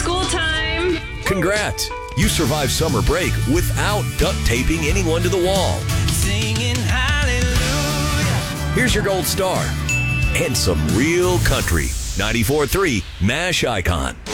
school time. Congrats. You survived summer break without duct taping anyone to the wall. Singing hallelujah. Here's your gold star and some real country. 94.3 MASH Icon.